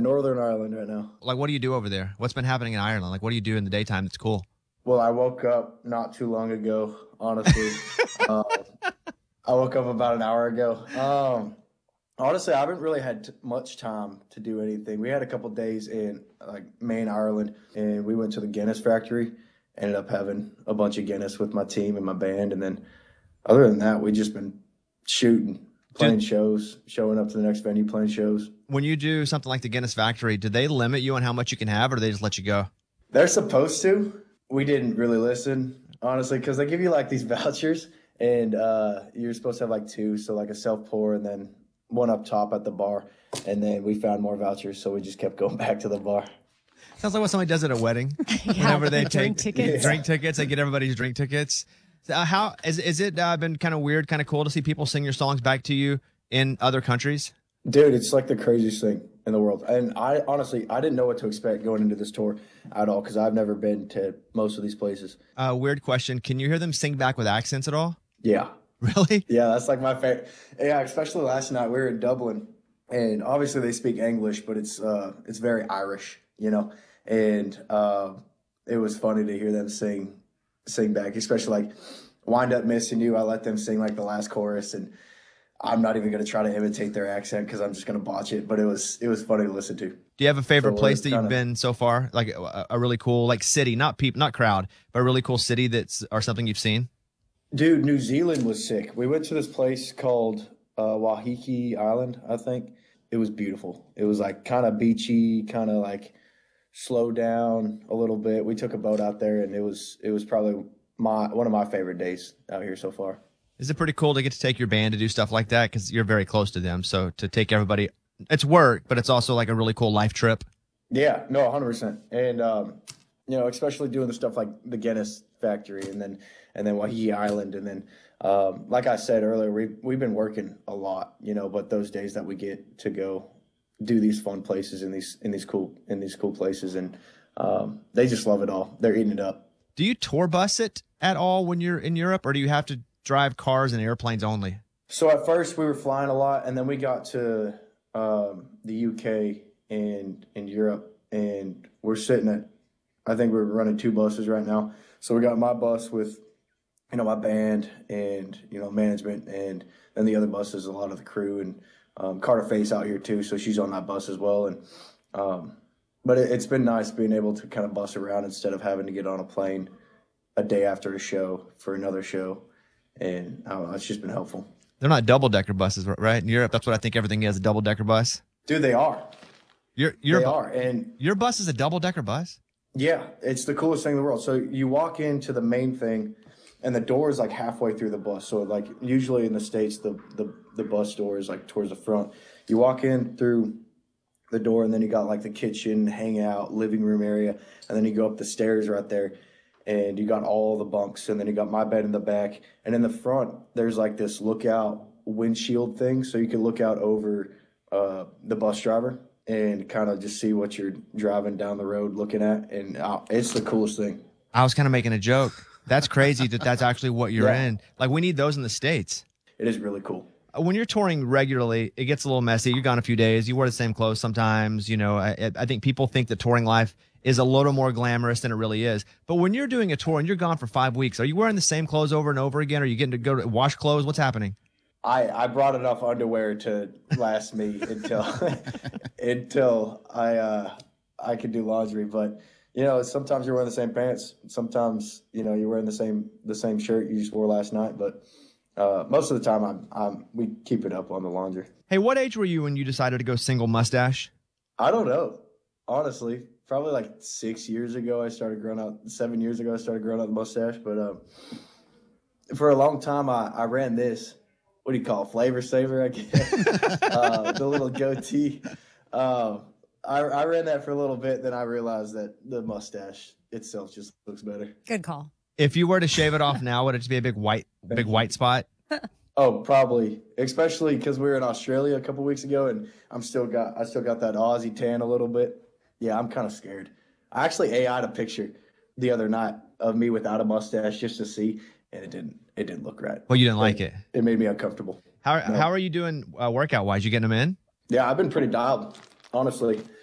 Northern Ireland right now. Like, what do you do over there? What's been happening in Ireland? Like, what do you do in the daytime that's cool? Well, I woke up not too long ago, honestly. uh, I woke up about an hour ago. Honestly, I haven't really had much time to do anything. We had a couple days in like Maine, Ireland, and we went to the Guinness factory. Ended up having a bunch of Guinness with my team and my band, and then other than that, we just been shooting, playing shows, showing up to the next venue, playing shows. When you do something like the Guinness factory, do they limit you on how much you can have, or do they just let you go? They're supposed to. We didn't really listen, honestly, because they give you like these vouchers, and you're supposed to have like two, so like a self pour and then one up top at the bar. And then we found more vouchers, so we just kept going back to the bar. Sounds like what somebody does at a wedding. Whenever they take drink tickets, they get everybody's drink tickets. So how is it been kind of weird, kind of cool to see people sing your songs back to you in other countries? Dude, it's like the craziest thing in the world. And I honestly, I didn't know what to expect going into this tour at all because I've never been to most of these places. Weird question. Can you hear them sing back with accents at all? Yeah. Really? Yeah, that's like my favorite. Yeah, especially last night. We were in Dublin, and obviously they speak English, but it's very Irish, you know. And it was funny to hear them sing back, especially like "Wind Up Missing You." I let them sing like the last chorus, and I'm not even going to try to imitate their accent because I'm just going to botch it. But it was funny to listen to. Do you have a favorite place that you've been so far? Like a really cool like city, not crowd, but a really cool city or something you've seen? Dude, New Zealand was sick. We went to this place called Waiheke Island, I think. It was beautiful. It was like kind of beachy, kind of like slow down a little bit. We took a boat out there, and it was probably one of my favorite days out here so far. Is it pretty cool to get to take your band to do stuff like that? Because you're very close to them. So to take everybody, it's work, but it's also like a really cool life trip. Yeah, no, 100%. And, you know, especially doing the stuff like the Guinness factory and then Waiheke Island. And then, like I said earlier, we've been working a lot, you know, but those days that we get to go do these fun places in these cool places, and they just love it all. They're eating it up. Do you tour bus it at all when you're in Europe, or do you have to drive cars and airplanes only? So at first we were flying a lot, and then we got to the UK and in Europe, and we're sitting at, I think we're running 2 buses right now. So we got my bus with, you know, my band and, you know, management, and then the other bus is a lot of the crew, and Carter Face out here too, so she's on that bus as well. And but it's been nice being able to kind of bus around instead of having to get on a plane a day after a show for another show. And I don't know, it's just been helpful. They're not double-decker buses, right? In Europe, that's what I think everything is, a double-decker bus. Dude, they are. They are. And your bus is a double-decker bus? Yeah, it's the coolest thing in the world. So you walk into the main thing, and the door is like halfway through the bus. So like usually in the States, the bus door is like towards the front. You walk in through the door, and then you got like the kitchen, hangout, living room area, and then you go up the stairs right there, and you got all the bunks, and then you got my bed in the back, and in the front there's like this lookout windshield thing, so you can look out over the bus driver and kind of just see what you're driving down the road looking at, and it's the coolest thing. I was kind of making a joke. That's crazy that's actually what you're in. Like, we need those in the States. It is really cool. When you're touring regularly, it gets a little messy. You're gone a few days. You wear the same clothes sometimes. You know, I think people think that touring life is a little more glamorous than it really is. But when you're doing a tour and you're gone for 5 weeks, are you wearing the same clothes over and over again? Are you getting to go to wash clothes? What's happening? I brought enough underwear to last me until I could do laundry. But you know, sometimes you're wearing the same pants. Sometimes, you know, you're wearing the same shirt you just wore last night. But most of the time, we keep it up on the laundry. Hey, what age were you when you decided to go single mustache? I don't know, honestly. Probably like 6 years ago, I started growing out. 7 years ago, I started growing out the mustache. But for a long time, I ran this. What do you call it? Flavor Saver, I guess. The little goatee. I ran that for a little bit, then I realized that the mustache itself just looks better. Good call. If you were to shave it off now, would it just be a big white spot? Oh, probably. Especially because we were in Australia a couple weeks ago, and I still got that Aussie tan a little bit. Yeah, I'm kind of scared. I actually AI'd a picture the other night of me without a mustache just to see, and it didn't look right. Well, you didn't like it. It made me uncomfortable. How are you doing workout wise? You getting them in? Yeah, I've been pretty dialed, honestly.